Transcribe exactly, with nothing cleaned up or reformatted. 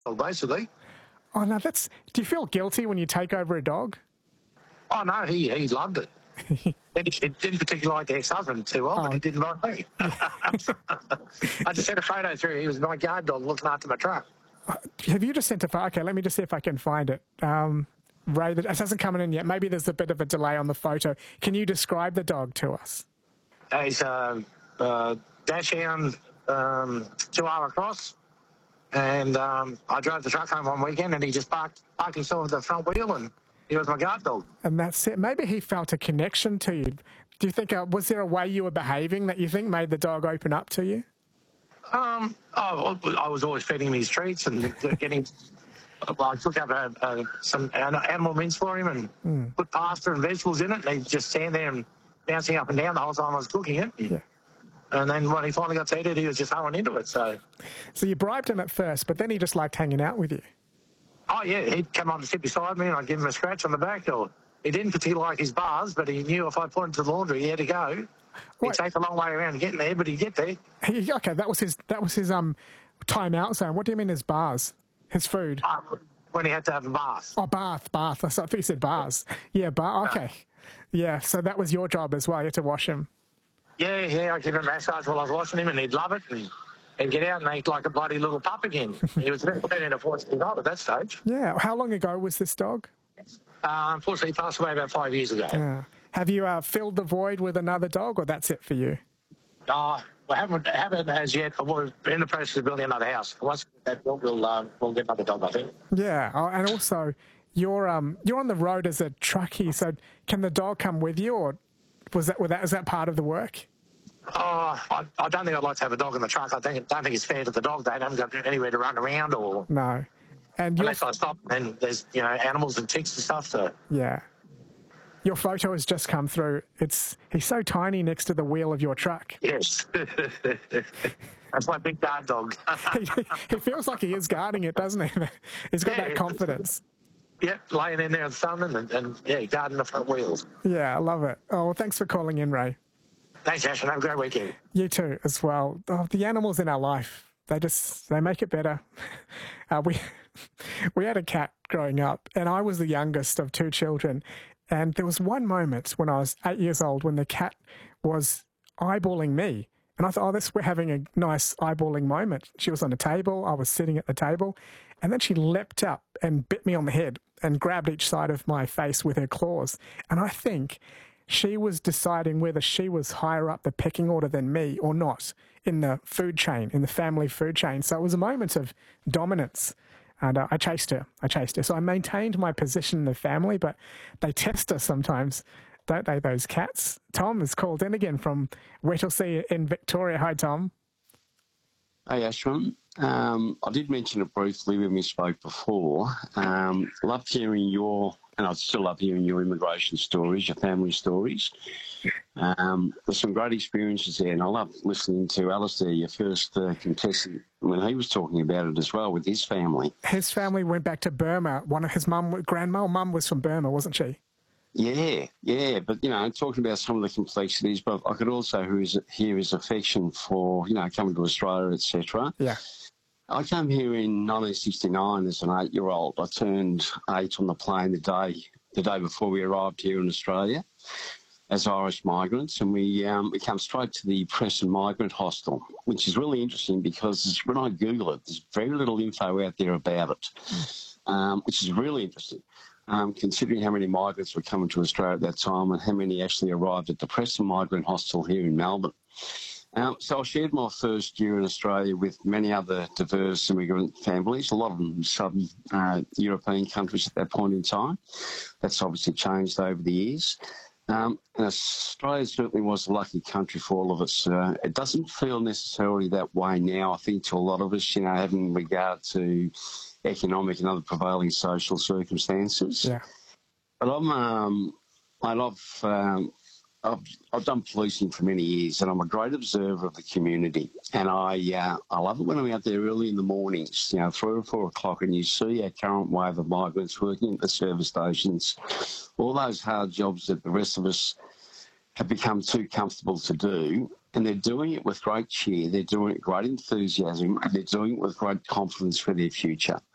Well, basically. Oh, no, that's... Do you feel guilty when you take over a dog? Oh, no, he, he loved it. He, he didn't particularly like the ex-husband too well, Oh. but he didn't like me. I just sent a photo through. He was my guard dog looking after my truck. Have you just sent a photo? Okay, let me just see if I can find it. Um, Ray, it hasn't come in yet. Maybe there's a bit of a delay on the photo. Can you describe the dog to us? Uh, he's a uh, uh, Dachshund um, Chihuahua cross. And um, I drove the truck home one weekend and he just parked, parked himself at the front wheel and he was my guard dog. And that's it. Maybe he felt a connection to you. Do you think, uh, was there a way you were behaving that you think made the dog open up to you? Um, oh, I was always feeding him his treats and getting... Well, I took up a, a, some animal mince for him and mm. put pasta and vegetables in it and he'd just stand there and bouncing up and down the whole time I was cooking it. Yeah. And then when he finally got to eat it, he was just hoeing into it. So so you bribed him at first, but then he just liked hanging out with you? Oh, yeah. He'd come on to sit beside me and I'd give him a scratch on the back. Or he didn't particularly like his bars, but he knew if I put him to the laundry, he had to go. He'd Wait. take a long way around getting there, but he'd get there. He, okay, that was his that was his um time out zone. What do you mean his bars? His food? Uh, when he had to have a bath. Oh, bath, bath. I thought you said bars. Yeah, bar. Okay. Yeah, so that was your job as well. You had to wash him. Yeah, yeah, I'd give him a massage while I was washing him and he'd love it and he'd get out and act like a bloody little pup again. He was thirteen or fourteen years old at that stage. Yeah. How long ago was this dog? Uh, unfortunately, he passed away about five years ago. Yeah. Have you uh, filled the void with another dog or that's it for you? Uh, we haven't, haven't as yet. We're in the process of building another house. Once that built, we'll, uh, we'll get another dog, I think. Yeah, oh, and also you're um you're on the road as a truckie, so can the dog come with you or was that, was that, is that part of the work? Oh, I, I don't think I'd like to have a dog in the truck. I think, don't think it's fair to the dog. They haven't got anywhere to run around or... No. And unless I stop and there's, you know, animals and ticks and stuff. So. Yeah. Your photo has just come through. It's He's so tiny next to the wheel of your truck. Yes. That's my big guard dog. he, he feels like he is guarding it, doesn't he? He's got yeah, that confidence. Yeah, laying in there in the sun and, and yeah, guarding the front wheels. Yeah, I love it. Oh, well, thanks for calling in, Ray. Thanks, Ash, and have a great weekend. You too, as well. Oh, the animals in our life, they just, they make it better. Uh, we, we had a cat growing up, and I was the youngest of two children. And there was one moment when I was eight years old when the cat was eyeballing me. And I thought, oh, this, we're having a nice eyeballing moment. She was on the table. I was sitting at the table. And then she leapt up and bit me on the head and grabbed each side of my face with her claws. And I think she was deciding whether she was higher up the pecking order than me or not in the food chain, in the family food chain. So it was a moment of dominance. And uh, I chased her. I chased her. So I maintained my position in the family, but they test us sometimes, don't they, those cats? Tom is called in again from Whittlesea in Victoria. Hi, Tom. Hey, Ashwin. Um, I did mention it briefly when we spoke before. Um, loved hearing your, and I still love hearing your immigration stories, your family stories. Um, there's some great experiences there, and I love listening to Alistair, your first uh, contestant, when he was talking about it as well with his family. His family went back to Burma. One of his mum, grandma, mum was from Burma, wasn't she? Yeah, yeah, but, you know, talking about some of the complexities, but I could also hear his, hear his affection for, you know, coming to Australia, et cetera. Yeah. I came here in nineteen sixty-nine as an eight-year-old. I turned eight on the plane the day the day before we arrived here in Australia as Irish migrants, and we um, we came straight to the Preston Migrant Hostel, which is really interesting because when I Google it, there's very little info out there about it, um, which is really interesting. Um, considering how many migrants were coming to Australia at that time and how many actually arrived at the Preston Migrant Hostel here in Melbourne. Um, so I shared my first year in Australia with many other diverse immigrant families, a lot of them southern uh, European countries at that point in time. That's obviously changed over the years. Um, and Australia certainly was a lucky country for all of us. Uh, it doesn't feel necessarily that way now, I think, to a lot of us, you know, having regard to economic and other prevailing social circumstances. Yeah. But I'm, um, I love... Um, I've, I've done policing for many years, and I'm a great observer of the community. And I uh, I love it when I'm out there early in the mornings, you know, three or four o'clock, and you see our current wave of migrants working at the service stations, all those hard jobs that the rest of us have become too comfortable to do. And they're doing it with great cheer, they're doing it with great enthusiasm, and they're doing it with great confidence for their future.